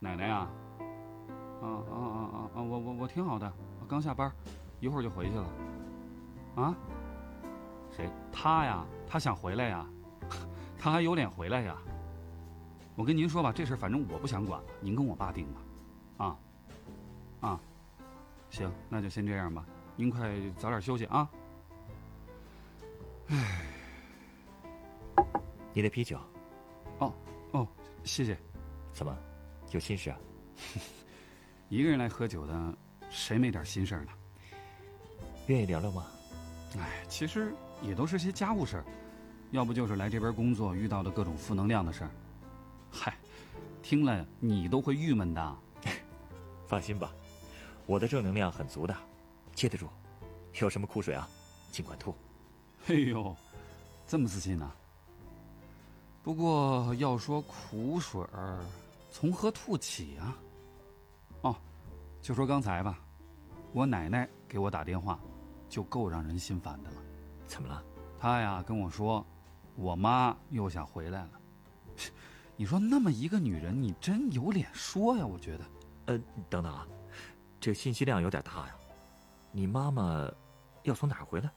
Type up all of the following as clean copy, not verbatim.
奶奶呀？我挺好的，我刚下班，一会儿就回去了。啊？谁？他呀？他想回来呀？他还有脸回来呀？我跟您说吧，这事反正我不想管了，您跟我爸定吧。行，那就先这样吧。您快早点休息啊。唉， 你的啤酒。 哦，谢谢。 怎么，有心事啊？ 一个人来喝酒的，谁没点心事呢？ 愿意聊聊吗？ 其实也都是些家务事儿，要不就是来这边工作遇到的各种负能量的事儿。嗨，听了你都会郁闷的。 放心吧，我的正能量很足的，接得住。有什么苦水啊，尽管吐。 哎呦，这么自信呢？不过要说苦水儿，从何吐起啊？就说刚才吧，我奶奶给我打电话，就够让人心烦的了。 怎么了？ 她呀跟我说，我妈又想回来了。你说那么一个女人，你真有脸说呀？我觉得。 等等啊，这信息量有点大呀。你妈妈要从哪儿回来？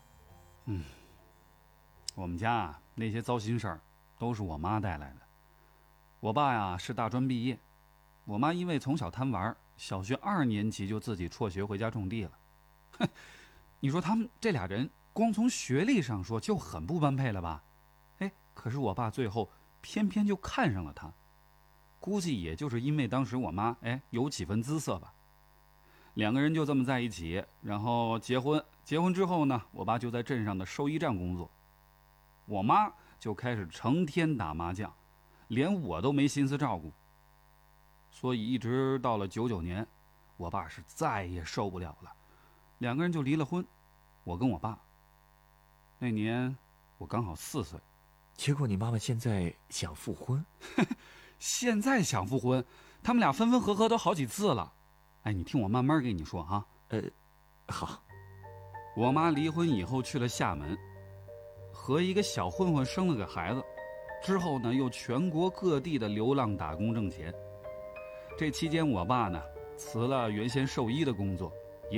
我们家啊那些糟心事儿都是我妈带来的。我爸呀是大专毕业，我妈因为从小贪玩，小学2年级就自己辍学回家种地了。哼，你说他们这俩人光从学历上说就很不般配了吧？可是我爸最后偏偏就看上了她，估计也就是因为当时我妈有几分姿色吧。两个人就这么在一起，然后结婚之后呢，我爸就在镇上的兽医站工作，我妈就开始成天打麻将，连我都没心思照顾。所以一直到了99年，我爸是再也受不了了，两个人就离了婚。我跟我爸那年我刚好4岁。 结果你妈妈现在想复婚？ 现在想复婚，他们俩分分合合都好几次了。你听我慢慢跟你说啊。 好。 我妈离婚以后去了厦门，和一个小混混生了个孩子，之后呢又全国各地的流浪打工挣钱。这期间我爸呢辞了原先兽医的工作，